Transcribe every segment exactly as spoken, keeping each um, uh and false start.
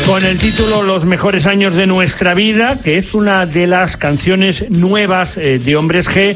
Con el título Los mejores años de nuestra vida, que es una de las canciones nuevas eh, de Hombres G.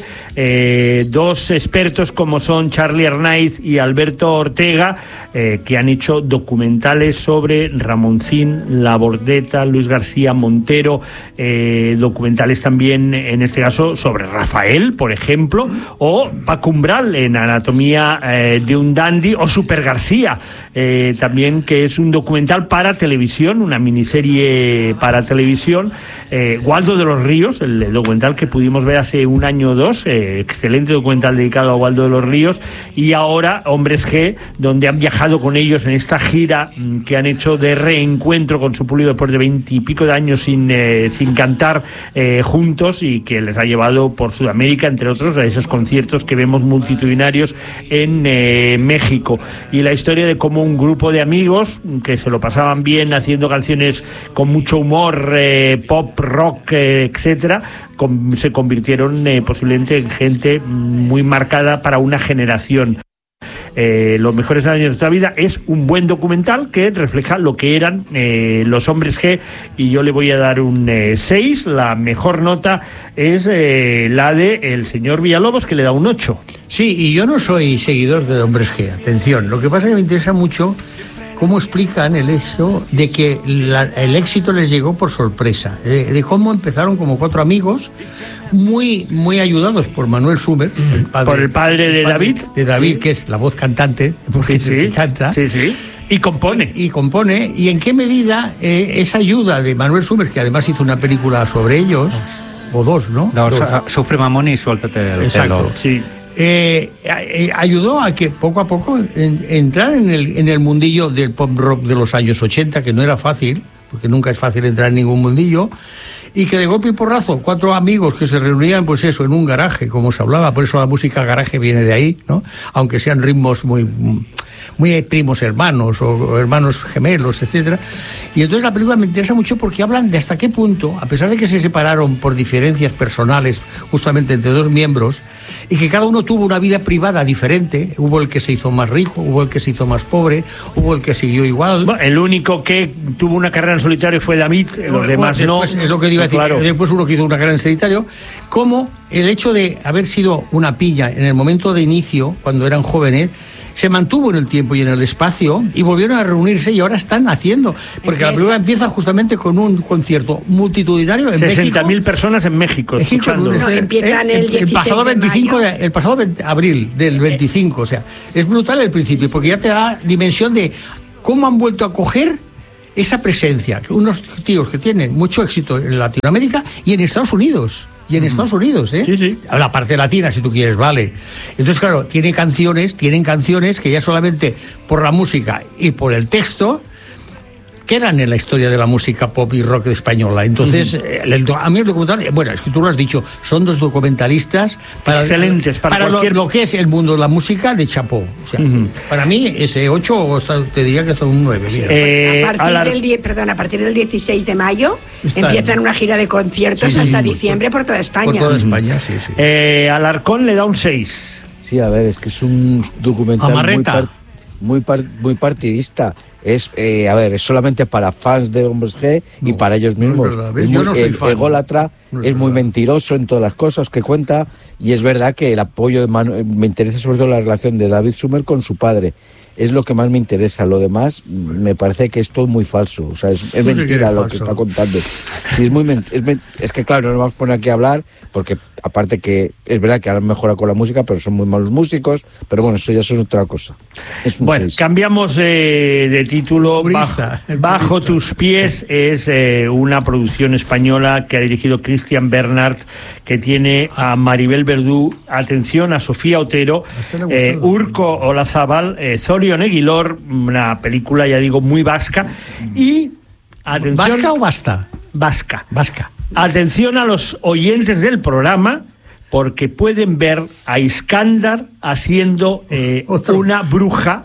Eh, dos expertos como son Charlie Arnaiz y Alberto Ortega, eh, que han hecho documentales sobre Ramoncín, La Bordeta, Luis García Montero, eh, documentales también, en este caso, sobre Rafael, por ejemplo, o Paco Umbral en Anatomía eh, de un Dandy, o Super García, eh, también, que es un documental para televisión, una miniserie para televisión. eh, Waldo de los Ríos, el, el documental que pudimos ver hace un año o dos, eh, excelente documental dedicado a Waldo de los Ríos, y ahora Hombres G, donde han viajado con ellos en esta gira mm, que han hecho de reencuentro con su público después de veintipico de años sin, eh, sin cantar eh, juntos, y que les ha llevado por Sudamérica, entre otros, a esos conciertos que vemos multitudinarios en eh, México. Y la historia de cómo un grupo de amigos que se lo pasaban bien haciendo canciones con mucho humor, eh, pop, rock, eh, etcétera, con, se convirtieron eh, posiblemente en gente muy marcada para una generación. Eh, Los mejores años de nuestra vida es un buen documental que refleja lo que eran eh, los Hombres G, y yo le voy a dar un eh, seis. La mejor nota es eh, la de el señor Villalobos, que le da un ocho. Sí, y yo no soy seguidor de Hombres G, atención. Lo que pasa es que me interesa mucho cómo explican el hecho de que la, el éxito les llegó por sorpresa, de, de cómo empezaron como cuatro amigos, muy muy ayudados por Manuel Summers, el padre, por el padre de el padre David, de David, sí, que es la voz cantante, porque sí, sí, canta, sí, sí, y compone, y, y compone, y en qué medida eh, esa ayuda de Manuel Summers, que además hizo una película sobre ellos, o dos, ¿no? No, dos. Sufre Mamón y Suéltate el Exacto, pelo. sí. Eh, eh, ayudó a que poco a poco en, entrar en el, en el mundillo del pop rock de los años ochenta, que no era fácil, porque nunca es fácil entrar en ningún mundillo, y que de golpe y porrazo, cuatro amigos que se reunían, pues eso, en un garaje, como se hablaba, por eso la música garaje viene de ahí, ¿no? Aunque sean ritmos muy, muy primos hermanos o hermanos gemelos, etcétera. Y entonces la película me interesa mucho porque hablan de hasta qué punto, a pesar de que se separaron por diferencias personales, justamente entre dos miembros, y que cada uno tuvo una vida privada diferente, hubo el que se hizo más rico, hubo el que se hizo más pobre, hubo el que siguió igual. Bueno, el único que tuvo una carrera en solitario fue David, los bueno, demás después, no. Es lo que iba a decir, claro. Después uno que hizo una carrera en solitario, como el hecho de haber sido una pilla en el momento de inicio, cuando eran jóvenes, se mantuvo en el tiempo y en el espacio, y volvieron a reunirse y ahora están haciendo, porque la película empieza justamente con un concierto multitudinario en sesenta mil personas en México, México escuchándolo. No, empiezan el, el, el pasado de veinticinco de, el pasado veinte abril del veinticinco, o sea, es brutal el principio, porque ya te da dimensión de cómo han vuelto a coger esa presencia, que unos tíos que tienen mucho éxito en Latinoamérica y en Estados Unidos. Y en mm. Estados Unidos, ¿eh? Sí, sí. La parte latina, si tú quieres, vale. Entonces, claro, tiene canciones, tienen canciones que ya solamente por la música y por el texto quedan en la historia de la música pop y rock española. Entonces, uh-huh. el, a mí el documental, bueno, es que tú lo has dicho, son dos documentalistas para, excelentes para, para cualquier... lo, lo que es el mundo de la música de chapó. O sea, uh-huh. para mí ese ocho te diría que hasta un nueve. Eh, a, partir a la... del die, perdón, a partir del dieciséis de mayo Está empiezan en... una gira de conciertos sí, sí, hasta sí, diciembre por, por toda España. Por toda España, sí, sí. Eh, Alarcón le da un seis. Sí, a ver, es que es un documental muy, par, muy, par, muy partidista. Es, eh, a ver, es solamente para fans de Hombres G y no, para ellos mismos. No es, es muy, no el fan. ególatra, no es, es muy mentiroso en todas las cosas que cuenta, y es verdad que el apoyo de Manu, me interesa sobre todo la relación de David Summers con su padre. Es lo que más me interesa. Lo demás me parece que es todo muy falso. O sea, es, es mentira lo falso. que está contando. Sí, es muy es, es que claro, no nos vamos a poner aquí a hablar, porque aparte que es verdad que han mejorado con la música, pero son muy malos músicos. Pero bueno, eso ya es otra cosa. Es un bueno, seis. Cambiamos eh, de título. Bajo, Bajo tus pies es eh, una producción española que ha dirigido Cristian Bernard, que tiene a Maribel Verdú, atención, a Sofía Otero, eh, Urko Olazábal, eh, Zorion Eguilor, una película, ya digo, muy vasca. Y atención, ¿vasca o basta? Vasca. Vasca. Atención a los oyentes del programa, porque pueden ver a Iskandar haciendo eh, una bruja,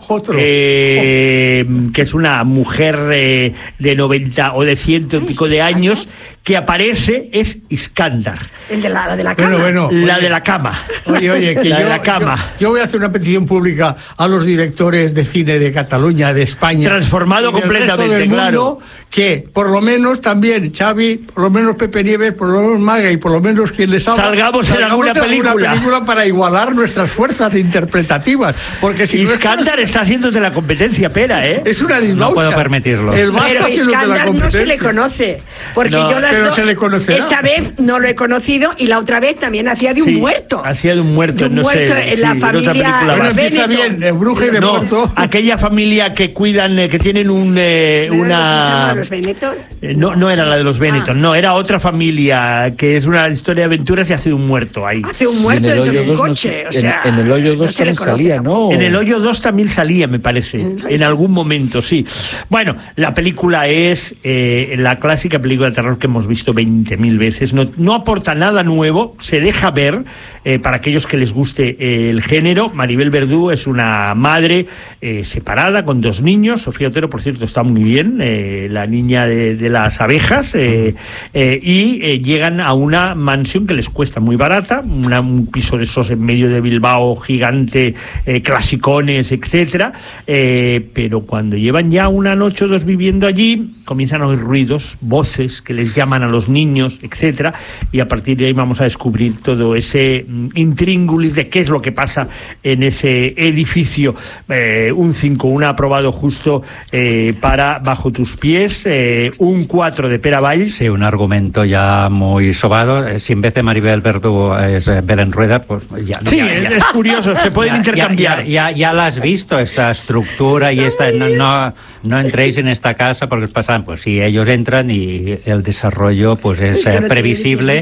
eh, que es una mujer eh, de noventa o de ciento y pico de años, que aparece, es Iskandar. El de la, la de la cama. Bueno, bueno, la oye, de la cama. Oye, oye, que la yo, de la cama. Yo, yo voy a hacer una petición pública a los directores de cine de Cataluña, de España. Transformado y del completamente, resto del mundo, claro. Que por lo menos también Xavi, por lo menos Pepe Nieves, por lo menos Maga y por lo menos quien les habla, salgamos, salgamos en alguna en película. alguna película para igualar nuestras fuerzas interpretativas. Porque si Iskandar no es... está haciéndote la competencia, pera, ¿eh? Es una disbausta. No puedo permitirlo. El pero Iskandar no se le conoce. Porque no, yo las pero do... se le conocerá. Esta vez no lo he conocido y la otra vez también hacía de un sí, muerto. Hacía de un muerto, de un no muerto sé. en la sí, familia. Bueno, empieza bien, de bruja y de no, muerto. Aquella familia que cuidan, eh, que tienen un eh, ¿No una. los Benetton? Eh, no, no era la de los Benetton, ah. no, era otra familia que es una historia de aventuras y hace de un muerto ahí. Hace un muerto dentro de un coche. No, o sea, en, en el hoyo dos no también salía, ¿no? En el hoyo dos también salía, me parece, en, en algún momento, sí. Bueno, la película es eh, la clásica película de terror que hemos visto veinte mil veces. No, no aporta nada nuevo, se deja ver eh, para aquellos que les guste eh, el género. Maribel Verdú es una madre eh, separada con dos niños. Sofía Otero, por cierto, está muy bien, eh, la niña de, de las abejas, eh, eh, y eh, llegan a una mansión que les cuesta muy barata, una, un piso de esos en medio de Bilbao gigante, eh, clasicones, etcétera, eh, pero cuando llevan ya una noche o dos viviendo allí, comienzan a oír ruidos, voces que les llaman a los niños, etcétera, y a partir de ahí vamos a descubrir todo ese mm, intríngulis de qué es lo que pasa en ese edificio. Eh, un cinco, un aprobado justo eh, para Bajo tus pies, eh, un cuatro de Pere Vall. Sí, un argumento ya muy sobado. Eh, si en vez de Maribel Verdú es eh, Belén Rueda, pues ya... Sí, ya, ya, es curioso, se pueden ya, intercambiar. Ya, ya, ya, ya la has visto, esta estructura y esta... No, no, no entréis en esta casa porque os pasan, pues si ellos entran y el desarrollo pues es, es que no previsible.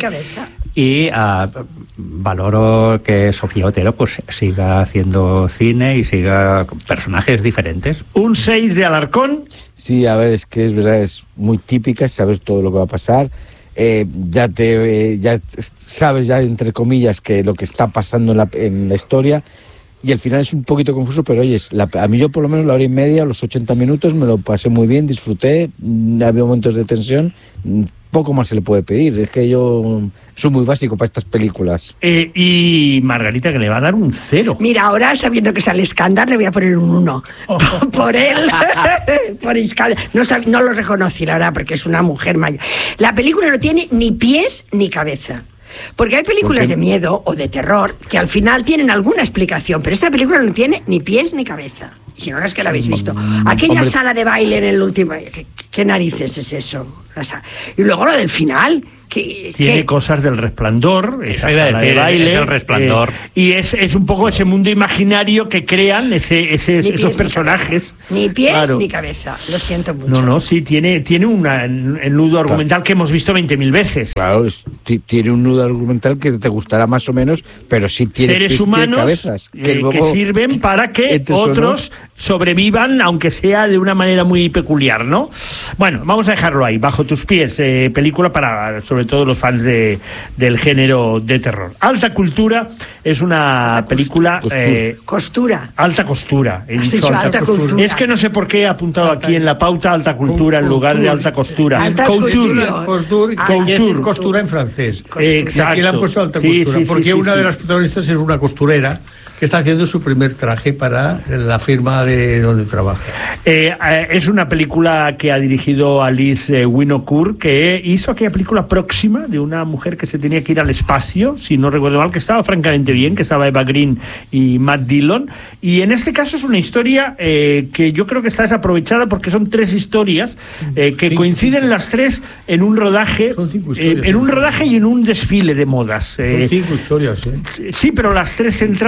Y uh, valoro que Sofía Otero pues siga haciendo cine y siga con personajes diferentes. Un seis de Alarcón. Sí, a ver, es que es verdad, es muy típica, sabes todo lo que va a pasar. Eh, ya te eh, ya sabes ya entre comillas que lo que está pasando en la, en la historia, y al final es un poquito confuso, pero oye, la, a mí yo por lo menos la hora y media, los ochenta minutos me lo pasé muy bien, disfruté, había momentos de tensión, poco más se le puede pedir, es que yo soy muy básico para estas películas. Eh, y Margarita, que le va a dar un cero. Mira, ahora sabiendo que sale Iskandar le voy a poner un uno. Oh. Por, por él, por Iskandar. No, no lo reconocí, la verdad, porque es una mujer mayor. La película no tiene ni pies ni cabeza. Porque hay películas de miedo o de terror que al final tienen alguna explicación, pero esta película no tiene ni pies ni cabeza. Y si no, no es que la habéis visto. Aquella Hombre. sala de baile en el último... ¿Qué, qué narices es eso? Y luego lo del final... ¿Qué, tiene qué? cosas del Resplandor, esa sala de baile, es el Resplandor. Eh, y es, es un poco ese mundo imaginario que crean ese, ese, esos personajes. Ni, ni pies claro. ni cabeza, lo siento mucho. No, no, sí, tiene, tiene una, un nudo argumental claro. que hemos visto veinte mil veces. Claro, es, tiene un nudo argumental que te gustará más o menos, pero sí tiene seres pies, humanos tiene cabezas, que, eh, luego, que sirven para que otros sobrevivan, aunque sea de una manera muy peculiar, ¿no? Bueno, vamos a dejarlo ahí, Bajo tus pies, eh, película para sobre todo los fans de De, del género de terror. Alta Cultura es una alta película costura. Eh, costura alta costura, he dicho alta, alta costura. Es que no sé por qué he apuntado alta, aquí en la pauta Alta Cultura en lugar de Alta Costura. Alta Couture. Couture, couture. Costura en francés. Exacto. Y aquí le han puesto Alta sí, Cultura sí, porque sí, una sí, de sí. las protagonistas es una costurera que está haciendo su primer traje para la firma de donde trabaja. Eh, eh, es una película que ha dirigido Alice eh, Winocourt, que hizo aquella película Próxima, de una mujer que se tenía que ir al espacio, si no recuerdo mal, que estaba francamente bien, que estaba Eva Green y Matt Dillon. Y en este caso es una historia eh, que yo creo que está desaprovechada porque son tres historias eh, que cinco, coinciden cinco. las tres en un rodaje, son cinco historias, eh, en un rodaje y en un desfile de modas. Eh, son cinco historias, ¿eh? Sí, pero las tres centrales...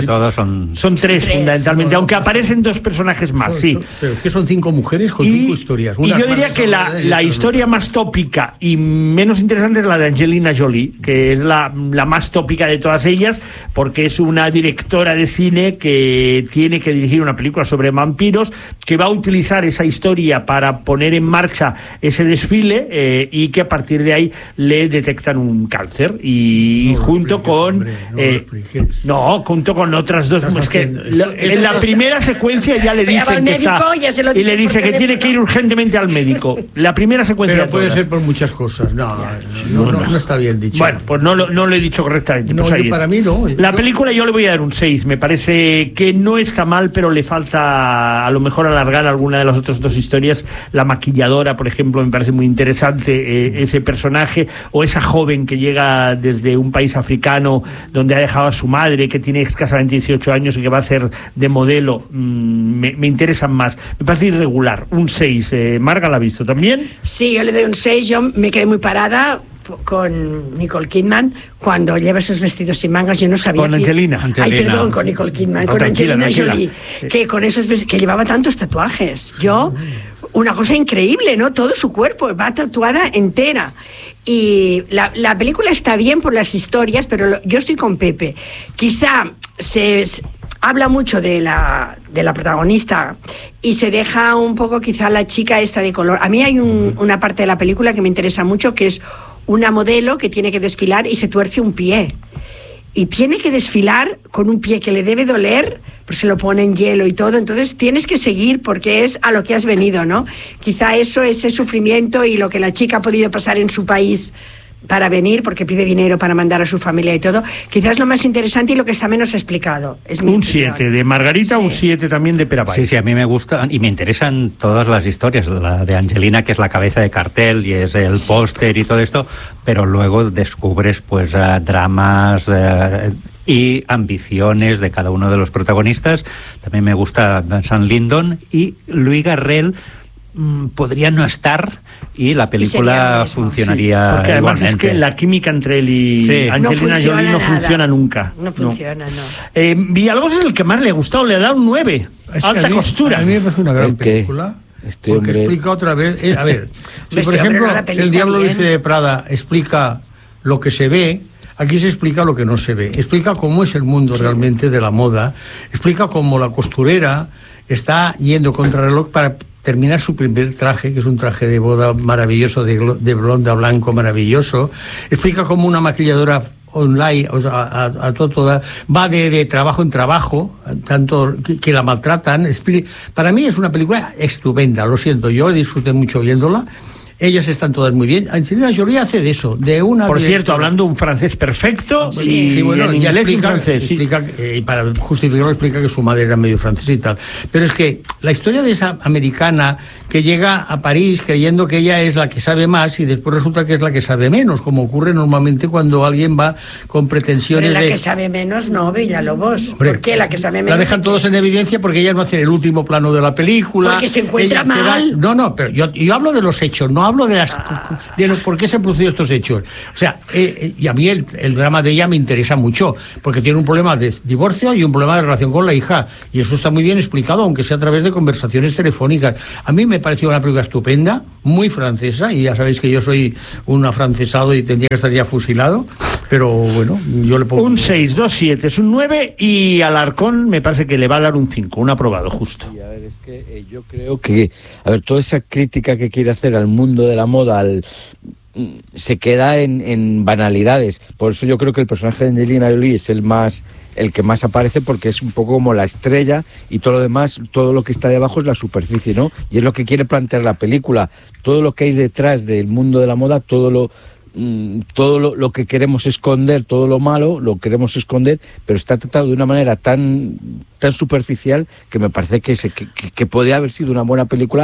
sobre todo son... Son tres, tres. fundamentalmente, no, no, aunque aparecen dos personajes más, son, sí. Son, pero es que son cinco mujeres con y, cinco historias. Y yo diría que la, la historia más tópica y menos interesante es la de Angelina Jolie, que es la, la más tópica de todas ellas, porque es una directora de cine que tiene que dirigir una película sobre vampiros, que va a utilizar esa historia para poner en marcha ese desfile eh, y que a partir de ahí le detectan un cáncer y no junto con hombre, no, eh, no junto con otras dos es que lo, en la primera secuencia ya le dicen que está y le dice que tiene que ir urgentemente al médico. La primera secuencia pero puede ser por muchas cosas. No, no, no, no está bien dicho. Bueno, pues no lo, no lo he dicho correctamente. No, pues yo para mí no. La película yo le voy a dar un seis. Me parece que no está mal, pero le falta a lo mejor alargar alguna de las otras dos historias. La maquilladora, por ejemplo, me parece muy interesante eh, ese personaje, o esa joven que llega desde un país africano donde ha dejado a su madre, que tiene escasamente dieciocho años y que va a hacer de modelo. Mm, me, me interesan más. Me parece irregular. Un seis. Eh, ¿Marga la ha visto también? Sí, yo le doy un seis. Yo me quedé muy parada con Nicole Kidman cuando lleva esos vestidos sin mangas. Yo no sabía con que... Angelina. Ay, Angelina. Perdón, con Nicole Kidman, no, con tranquila, Angelina tranquila. Jolie, que con esos que llevaba tantos tatuajes. Yo, una cosa increíble, ¿no? Todo su cuerpo va tatuada entera. Y la, la película está bien por las historias, pero lo, yo estoy con Pepe. Quizá se, se habla mucho de la, de la protagonista y se deja un poco quizá la chica esta de color. A mí hay un, una parte de la película que me interesa mucho, que es una modelo que tiene que desfilar y se tuerce un pie. Y tiene que desfilar con un pie que le debe doler, pues se lo pone en hielo y todo. Entonces tienes que seguir porque es a lo que has venido, ¿no? Quizá eso, ese sufrimiento y lo que la chica ha podido pasar en su país para venir, porque pide dinero para mandar a su familia y todo, quizás lo más interesante y lo que está menos explicado. Es un siete de Margarita, sí. Un siete también de Perabai. Sí, sí, a mí me gustan y me interesan todas las historias. La de Angelina, que es la cabeza de cartel y es el sí. póster y todo esto, pero luego descubres pues uh, dramas uh, y ambiciones de cada uno de los protagonistas. También me gusta Vincent Lindon y Louis Garrel. Podría no estar y la película y mismo, funcionaría sí. Porque además igualmente. Es que la química entre él y sí. Angelina no Jolie no nada. funciona nunca. No funciona, no. no. Eh, Villalobos es el que más le ha gustado, le ha dado un nueve. Es Alta a mí, costura. A mí me parece una gran película. Este porque hombre... explica otra vez. Eh, a ver, si por ejemplo El Diablo Viste de Prada explica lo que se ve, aquí se explica lo que no se ve. Explica cómo es el mundo sí. realmente de la moda. Explica cómo la costurera está yendo contra reloj para terminar su primer traje, que es un traje de boda maravilloso, de, de blonda blanco maravilloso. Explica cómo una maquilladora online, o sea, a, a, a todo, toda, va de, de trabajo en trabajo, tanto que, que la maltratan. Para mí es una película estupenda, lo siento, yo disfruté mucho viéndola. Ellas están todas muy bien. Angelina Jolie hace de eso, de una... Por cierto, hablando un francés perfecto, sí, y sí, bueno, en ya inglés explica, y francés. Sí. Explica, eh, para justificarlo, explica que su madre era medio francesa y tal. Pero es que la historia de esa americana que llega a París creyendo que ella es la que sabe más y después resulta que es la que sabe menos, como ocurre normalmente cuando alguien va con pretensiones Pero la de... que sabe menos, no, Villalobos. Hombre, ¿por qué la que sabe menos? La dejan todos en evidencia porque ella no hace el último plano de la película. Porque se encuentra mal. Se va... No, no, pero yo, yo hablo de los hechos, no hablo de las... Ah. De los, por qué se han producido estos hechos. O sea, eh, y a mí el, el drama de ella me interesa mucho, porque tiene un problema de divorcio y un problema de relación con la hija, y eso está muy bien explicado, aunque sea a través de conversaciones telefónicas. A mí me pareció una película estupenda, muy francesa, y ya sabéis que yo soy un afrancesado y tendría que estar ya fusilado, pero bueno, yo le pongo... Un seis, dos, siete, es un nueve, y Alarcón me parece que le va a dar un cinco, un aprobado justo. Sí, a ver, es que eh, yo creo que, a ver, toda esa crítica que quiere hacer al mundo de la moda, al se queda en, en banalidades. Por eso yo creo que el personaje de Angelina Jolie es el más el que más aparece, porque es un poco como la estrella y todo lo demás, todo lo que está debajo es la superficie, ¿no? Y es lo que quiere plantear la película. Todo lo que hay detrás del mundo de la moda, todo lo todo lo, lo que queremos esconder, todo lo malo lo queremos esconder, pero está tratado de una manera tan tan superficial que me parece que, se, que, que podría haber sido una buena película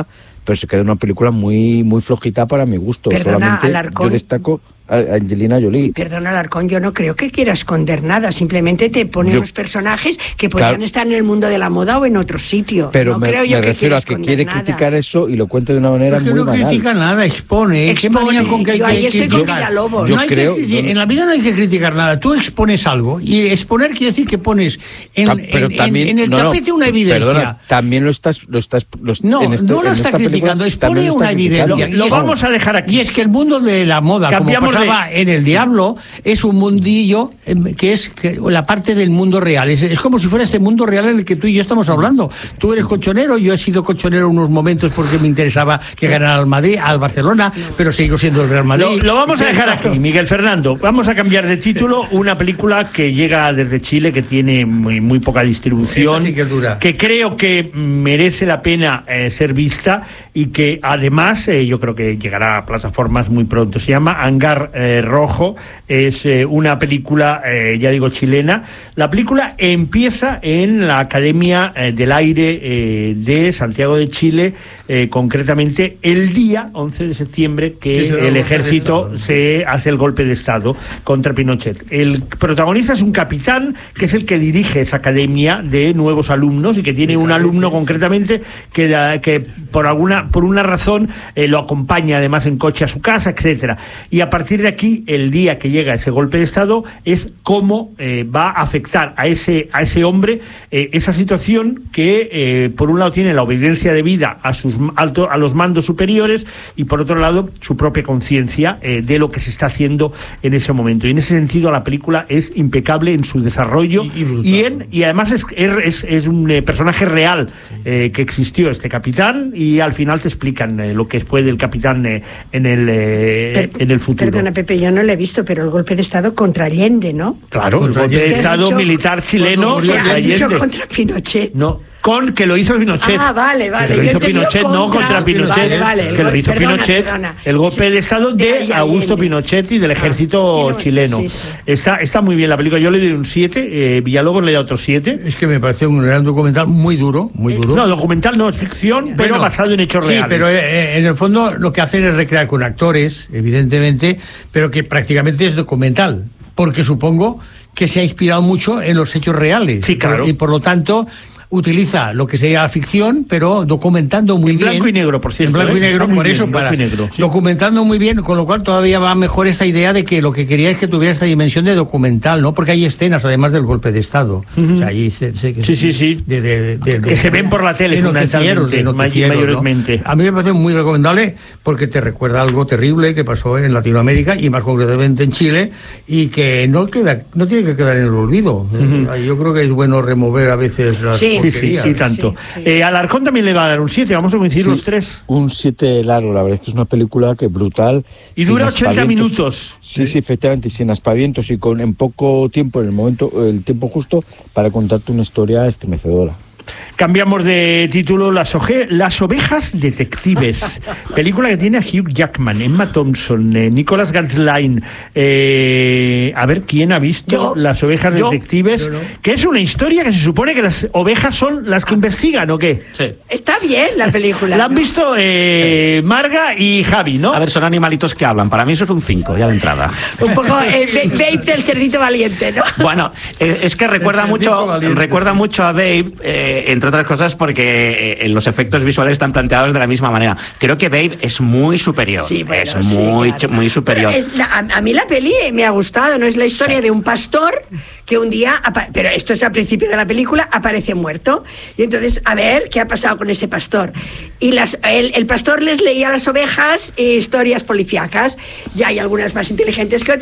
pero se queda una película muy muy flojita para mi gusto. Perdona, solamente Alarcón. Yo destaco a Angelina Jolie. Perdona, Alarcón, yo no creo que quiera esconder nada, simplemente te pone yo, unos personajes que podrían claro, estar en el mundo de la moda o en otro sitio. Pero no me, creo yo me que refiero a que quiere nada. criticar eso y lo cuenta de una manera Porque muy no banal. critica nada, expone. Expone. ¿Qué manía con que hay Yo que ahí estoy con criticar? Villalobos. Yo No hay que creo- criti- no- en la vida no hay que criticar nada. Tú expones algo y exponer quiere decir que pones en, Ta- pero en- también, en el no, no, tapete una evidencia. Perdona, también lo estás, lo estás, lo, No, en este- no lo en está esta película criticando, expone también lo está una criticando. evidencia. Lo Y es- vamos a dejar aquí. Y es que el mundo de la moda, Cambiamos como pasaba de- en El Diablo, es un mundillo em, que es que, la parte del mundo real. Es, es como si fuera este mundo real en el que tú y yo estamos hablando. Tú eres colchonero, yo he sido colchonero unos momentos porque me interesaba que ganara al Madrid, al Barcelona, pero sigo siendo el Real Madrid. Lo, lo vamos a dejar aquí, Miguel Fernando. Vamos a cambiar de título. Una película que llega desde Chile, que tiene muy, muy poca distribución, Esta sí que es dura. que creo que merece la pena eh, ser vista y que además eh, yo creo que llegará a plataformas muy pronto. Se llama Hangar eh, Rojo. Es eh, una película, eh, ya digo, chilena. La película empieza en la Academia eh, del Aire eh, de Santiago de Chile, eh, concretamente el día once de septiembre, que Que se da el el golpe de ejército Estado. se hace el golpe de Estado contra Pinochet. El protagonista es un capitán que es el que dirige esa academia de nuevos alumnos y que tiene un alumno concretamente que, da- que por alguna por una razón eh, lo acompaña además en coche a su casa, etcétera. Y a partir de aquí, el día que llega ese golpe de Estado es cómo eh, va a afectar a ese a ese hombre eh, esa situación que eh, por un lado tiene la obediencia debida a sus alto, a los mandos superiores y por otro lado su propia conciencia eh, de lo que se está haciendo en ese momento. Y en ese sentido la película es impecable en su desarrollo Y- y brutal. y, en, y además es, es, es un eh, personaje real eh, que existió este capitán y al final te explican eh, lo que fue del capitán eh, en, el, eh, Per- en el futuro. Perdona, Pepe, yo no lo he visto, pero el golpe de Estado contra Allende, ¿no? Claro, el Contra golpe de Allende. Es que has Estado dicho- militar chileno Cuando Es que contra has dicho Allende. contra Pinochet. No, con que lo hizo Pinochet. Ah, vale, vale. Que lo Yo hizo entendí Pinochet, no contra- contra Pinochet. Vale, vale, el que lo gol- hizo perdona, Pinochet. perdona. El golpe de Estado De de Allende. Augusto Pinochet y del ejército Ah, chileno. sí, sí. Está, está muy bien la película. Yo le doy un siete. Eh, Villalobos le da otro siete. Es que me parece un gran documental muy duro, muy duro. No, documental no, es ficción, pero Bueno, basado en hechos sí, reales. pero eh, en el fondo lo que hacen es recrear con actores, evidentemente, pero que prácticamente es documental, porque supongo que se ha inspirado mucho en los hechos reales. Sí, claro. Y por lo tanto utiliza lo que sería la ficción, pero documentando muy En bien. blanco y negro, por cierto, En blanco y ¿eh? negro, Está muy por bien, eso, en blanco para y negro, sí. documentando muy bien, con lo cual todavía va mejor esta idea de que lo que quería es que tuviera esta dimensión de documental, ¿no? Porque hay escenas, además del golpe de Estado. Ujú. O sea, ahí se- se- que- Sí, sí, sí. de- de- de- Que se ven por la tele, de noticieros, de fundamentalmente, noticieros, ¿no? mayormente. A mí me parece muy recomendable porque te recuerda algo terrible que pasó en Latinoamérica y más concretamente en Chile y que no queda, no tiene que quedar en el olvido. Eh, Yo creo que es bueno remover a veces las Sí. Sí, sí, porquerías. sí, tanto. Sí, sí. Eh, Alarcón también le va a dar un siete. Vamos a coincidir Sí, los tres. Un siete largo, la verdad es que es una película que brutal. Y sin dura ochenta aspavientos. minutos. Sí, sí, efectivamente, y sin aspavientos y con en poco tiempo, en el momento, el tiempo justo para contarte una historia estremecedora. Cambiamos de título, Las, oje- Las ovejas detectives. Película que tiene a Hugh Jackman, Emma Thompson, eh, Nicholas Gansline. Eh, a ver, ¿quién ha visto Yo. Las ovejas Yo. detectives? Yo no. Que es una historia que se supone que las ovejas son las que investigan, ¿o qué? Sí. Está bien la película. La han ¿no? visto eh, Marga y Javi, ¿no? A ver, son animalitos que hablan. Para mí eso es un cinco, ya de entrada. Un poco el ba- Babe del cerdito valiente, ¿no? Bueno, eh, es que recuerda El cerdito mucho, valiente. recuerda mucho a Babe, eh, entre otras cosas porque eh, los efectos visuales están planteados de la misma manera. Creo que Babe es muy superior. Sí, bueno, es sí, muy, claro. muy superior. Pero es la- a, a mí la peli me ha gustado, ¿no? Es la historia de un pastor que un día, apa- pero esto es al principio de la película, aparece muerto. Y entonces, a ver qué ha pasado con ese pastor. Y las, el, el pastor les leía a las ovejas eh, historias policíacas. Y hay algunas más inteligentes que otras.